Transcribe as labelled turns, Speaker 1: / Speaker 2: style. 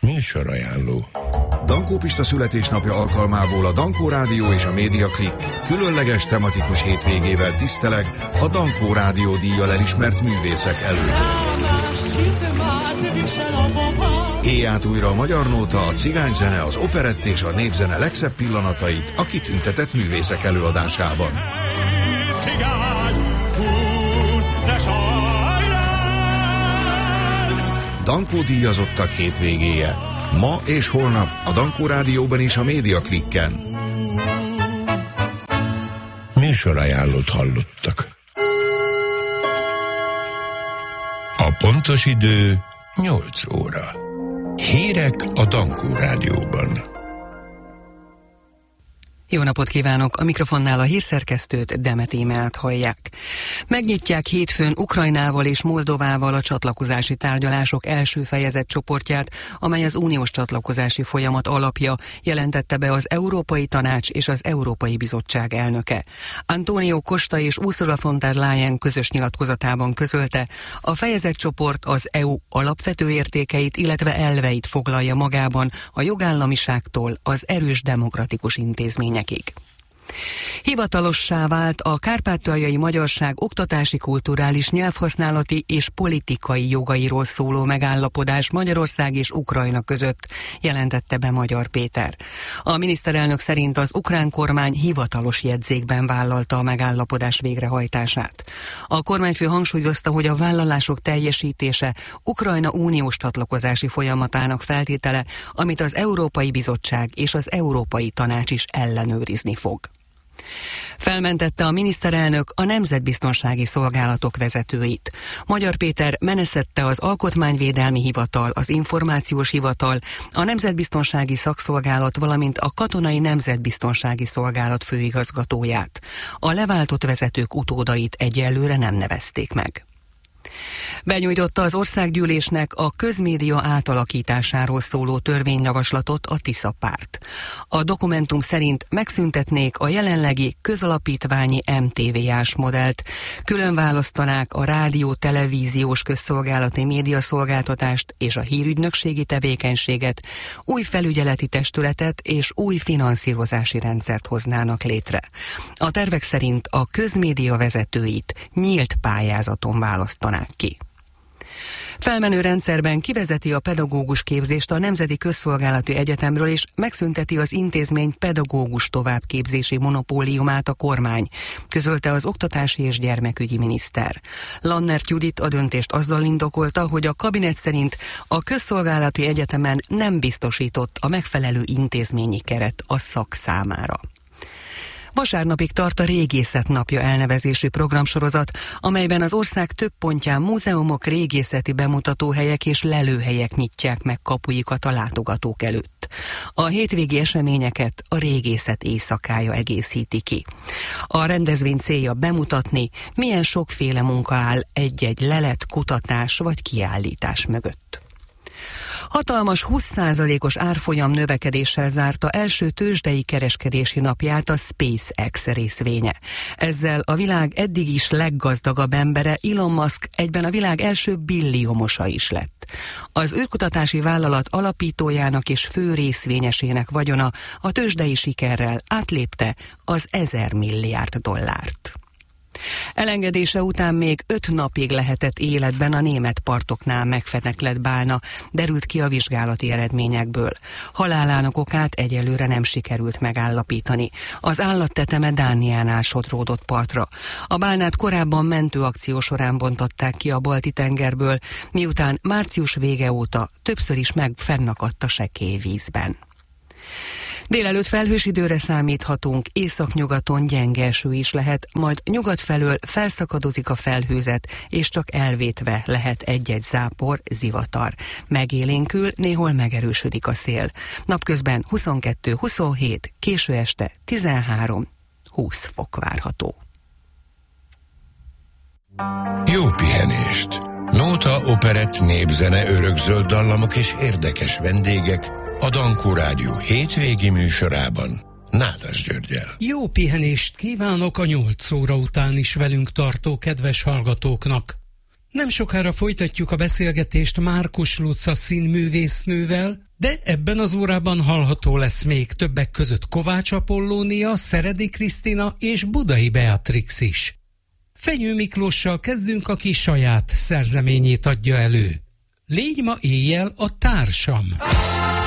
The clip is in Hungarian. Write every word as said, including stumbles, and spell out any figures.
Speaker 1: Műsorajánló.
Speaker 2: Dankó Pista születésnapja alkalmából a Dankó Rádió és a Média Klik különleges tematikus hétvégével tiszteleg a Dankó Rádió díjjal elismert művészek előtt. Éjját újra a magyar nóta, a cigányzene, az operett és a népzene legszebb pillanatait a kitüntetett művészek előadásában. Dankó díjazottak hétvégéje. Ma és holnap a Dankó Rádióban és a Média Klikken.
Speaker 1: Műsorajánlót hallottak. A pontos idő nyolc óra. Hírek a Dankó Rádióban.
Speaker 3: Jó napot kívánok! A mikrofonnál a hírszerkesztőt, Demet Émelt hallják. Megnyitják hétfőn Ukrajnával és Moldovával a csatlakozási tárgyalások első fejezet csoportját, amely az uniós csatlakozási folyamat alapja, jelentette be az Európai Tanács és az Európai Bizottság elnöke. Antonio Costa és Ursula von der Leyen közös nyilatkozatában közölte, a fejezetcsoport az é u alapvető értékeit, illetve elveit foglalja magában a jogállamiságtól az erős demokratikus intézményekig. Hivatalossá vált a kárpátaljai magyarság oktatási, kulturális, nyelvhasználati és politikai jogairól szóló megállapodás Magyarország és Ukrajna között, jelentette be Magyar Péter. A miniszterelnök szerint az ukrán kormány hivatalos jegyzékben vállalta a megállapodás végrehajtását. A kormányfő hangsúlyozta, hogy a vállalások teljesítése Ukrajna uniós csatlakozási folyamatának feltétele, amit az Európai Bizottság és az Európai Tanács is ellenőrizni fog. Felmentette a miniszterelnök a nemzetbiztonsági szolgálatok vezetőit. Magyar Péter meneszette az Alkotmányvédelmi Hivatal, az Információs Hivatal, a Nemzetbiztonsági Szakszolgálat, valamint a Katonai Nemzetbiztonsági Szolgálat főigazgatóját. A leváltott vezetők utódait egyelőre nem nevezték meg. Benyújtotta az országgyűlésnek a közmédia átalakításáról szóló törvényjavaslatot a Tisza párt. A dokumentum szerint megszüntetnék a jelenlegi közalapítványi em té vé-ás modellt, külön választanák a rádió, televíziós közszolgálati médiaszolgáltatást és a hírügynökségi tevékenységet, új felügyeleti testületet és új finanszírozási rendszert hoznának létre. A tervek szerint a közmédia vezetőit nyílt pályázaton választanák ki. Felmenő rendszerben kivezeti a pedagógus képzést a Nemzeti Közszolgálati Egyetemről, és megszünteti az intézmény pedagógus továbbképzési monopóliumát a kormány, közölte az oktatási és gyermekügyi miniszter. Lannert Judit a döntést azzal indokolta, hogy a kabinet szerint a Közszolgálati Egyetemen nem biztosított a megfelelő intézményi keret a szak számára. Vasárnapig tart a Régészet Napja elnevezésű programsorozat, amelyben az ország több pontján múzeumok, régészeti bemutatóhelyek és lelőhelyek nyitják meg kapuikat a látogatók előtt. A hétvégi eseményeket a Régészet éjszakája egészíti ki. A rendezvény célja bemutatni, milyen sokféle munka áll egy-egy lelet, kutatás vagy kiállítás mögött. Hatalmas húsz százalékos árfolyam növekedéssel zárta első tőzsdei kereskedési napját a SpaceX részvénye. Ezzel a világ eddig is leggazdagabb embere, Elon Musk, egyben a világ első billiomosa is lett. Az űrkutatási vállalat alapítójának és fő részvényesének vagyona a tőzsdei sikerrel átlépte az ezer milliárd dollárt. Elengedése után még öt napig lehetett életben a német partoknál megfeneklett bálna, derült ki a vizsgálati eredményekből. Halálának okát egyelőre nem sikerült megállapítani. Az állatteteme Dániánál sodródott partra. A bálnát korábban mentőakció során bontották ki a Balti-tengerből, miután március vége óta többször is megfennakadt a sekély vízben. Délelőtt felhős időre számíthatunk, északnyugaton gyenge eső is lehet, majd nyugat felől felszakadozik a felhőzet, és csak elvétve lehet egy-egy zápor, zivatar. Megélénkül, néhol megerősödik a szél. Napközben huszonkettő huszonhét, késő este tizenhárom húsz fok várható.
Speaker 1: Jó pihenést! Nóta, operett, népzene, örökzöld dallamok és érdekes vendégek a Dankó Rádió hétvégi műsorában Nádas Györggyel.
Speaker 4: Jó pihenést kívánok a nyolc óra után is velünk tartó kedves hallgatóknak. Nem sokára folytatjuk a beszélgetést Márkus Luca színművésznővel, De ebben az órában hallható lesz még többek között Kovács Apollónia, Szeredi Krisztina és Budai Beatrix is. Fenyő Miklóssal kezdünk, aki saját szerzeményét adja elő. Légy ma éjjel a társam!